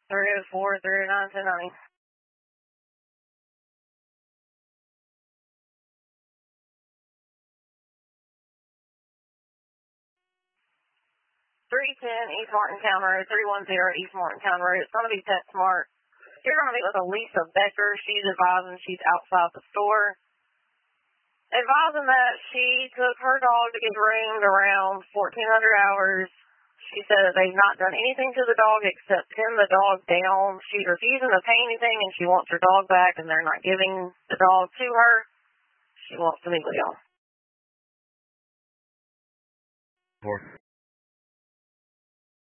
304 309 1090. 310 East Martintown Road, 310 East Martintown Road. It's going to be PetSmart. You're going to meet with Elisa Becker. She's advising she's outside the store. Advising that she took her dog to get groomed around 1400 hours. She said that they've not done anything to the dog except pin the dog down. She's refusing to pay anything and she wants her dog back and they're not giving the dog to her. She wants to meet with y'all.